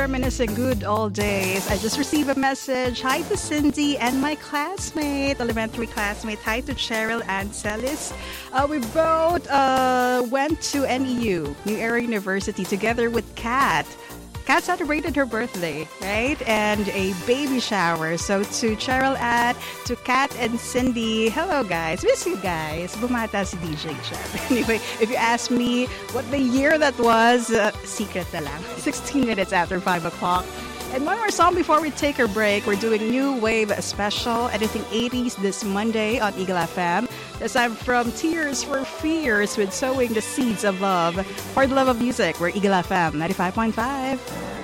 Reminiscing good old days. I just received a message. Hi to Cindy and my classmate, elementary classmate. Hi to Cheryl and Celis. We both went to NEU, New Era University, together with Kat. Kat celebrated her birthday, right? And a baby shower. So to Cheryl Ann, to Kat and Cindy, hello guys. Miss you guys. Bumata si DJ Chef. Anyway, if you ask me what the year that was, secret na lang. 16 minutes after 5 o'clock. And one more song before we take our break. We're doing New Wave Special, anything 80s this Monday on Eagle FM. This time from Tears for Fears with Sowing the Seeds of Love. For the love of music, we're Eagle FM 95.5.